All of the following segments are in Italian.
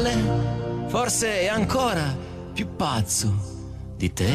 male, forse è ancora più pazzo di te.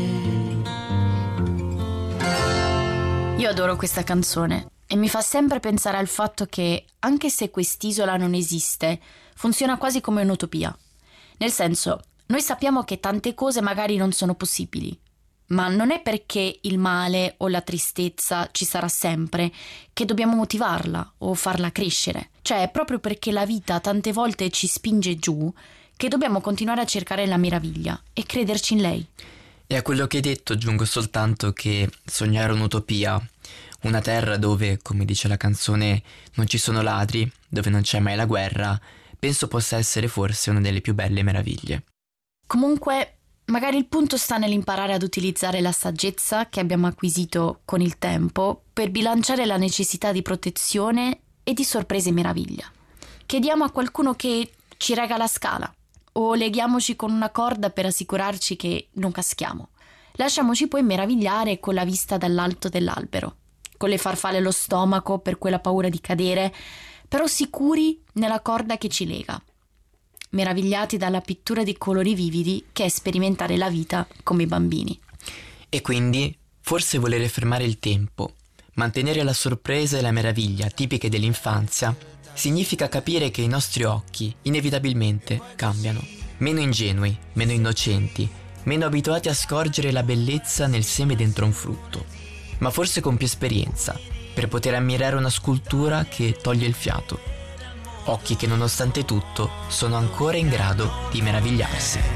Io adoro questa canzone e mi fa sempre pensare al fatto che, anche se quest'isola non esiste, funziona quasi come un'utopia. Nel senso, noi sappiamo che tante cose magari non sono possibili, ma non è perché il male o la tristezza ci sarà sempre che dobbiamo motivarla o farla crescere. Cioè, è proprio perché la vita tante volte ci spinge giù che dobbiamo continuare a cercare la meraviglia e crederci in lei. E a quello che hai detto aggiungo soltanto che sognare un'utopia, una terra dove, come dice la canzone, non ci sono ladri, dove non c'è mai la guerra, penso possa essere forse una delle più belle meraviglie. Comunque, magari il punto sta nell'imparare ad utilizzare la saggezza che abbiamo acquisito con il tempo per bilanciare la necessità di protezione e di sorprese e meraviglia. Chiediamo a qualcuno che ci rega la scala o leghiamoci con una corda per assicurarci che non caschiamo. Lasciamoci poi meravigliare con la vista dall'alto dell'albero, con le farfalle allo stomaco per quella paura di cadere, però sicuri nella corda che ci lega. Meravigliati dalla pittura di colori vividi che è sperimentare la vita come i bambini. E quindi, forse volere fermare il tempo, mantenere la sorpresa e la meraviglia tipiche dell'infanzia, significa capire che i nostri occhi inevitabilmente cambiano. Meno ingenui, meno innocenti, meno abituati a scorgere la bellezza nel seme dentro un frutto, ma forse con più esperienza, per poter ammirare una scultura che toglie il fiato. Occhi che nonostante tutto sono ancora in grado di meravigliarsi.